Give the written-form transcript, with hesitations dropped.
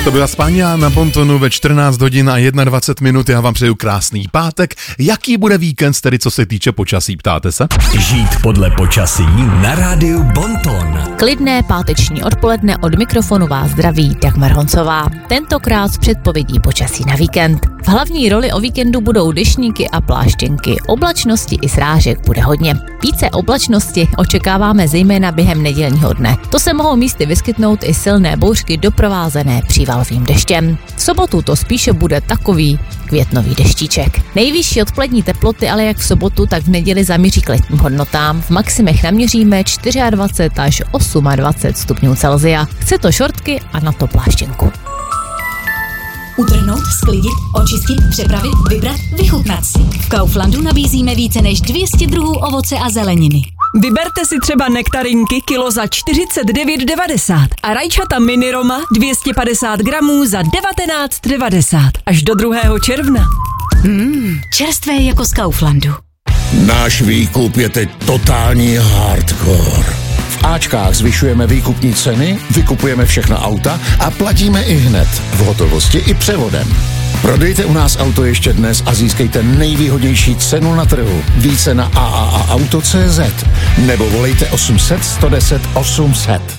To byla Spáňa na Bontonu ve 14 hodin a 21 minut. Já vám přeju krásný pátek. Jaký bude víkend, tedy co se týče počasí, ptáte se? Žít podle počasí na rádiu Bonton. Klidné páteční odpoledne, od mikrofonu vás zdraví Dagmar Honcová. Tentokrát s předpovědí počasí na víkend. V hlavní roli o víkendu budou deštníky a pláštěnky. Oblačnosti i srážek bude hodně. Více oblačnosti očekáváme zejména během nedělního dne. To se mohou místy vyskytnout i silné bouřky doprovázené přívalovým deštěm. V sobotu to spíše bude takový květnový deštíček. Nejvyšší odpolední teploty ale jak v sobotu, tak v neděli zamíří k letním hodnotám. V maximech naměříme 24 až 28 stupňů Celsia. Chce to šortky a na to pláštěnku. Utrhnout, sklidit, očistit, přepravit, vybrat, vychutnat si. V Kauflandu nabízíme více než 200 druhů ovoce a zeleniny. Vyberte si třeba nektarinky kilo za 49,90 a rajčata mini Roma 250 gramů za 19,90 až do 2. června. Čerstvé jako z Kauflandu. Náš výkup je teď totální hardcore. V Ačkách zvyšujeme výkupní ceny, vykupujeme všechna auta a platíme i hned, v hotovosti i převodem. Prodejte u nás auto ještě dnes a získejte nejvýhodnější cenu na trhu. Více na AAAauto.cz nebo volejte 800 110 800.